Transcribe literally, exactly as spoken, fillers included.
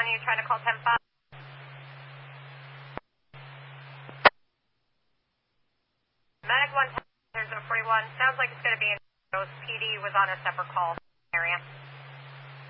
one, you trying to call ten five? Medic one ten, there's a forty-one. Sounds like it's going to be in P D was on a separate call area.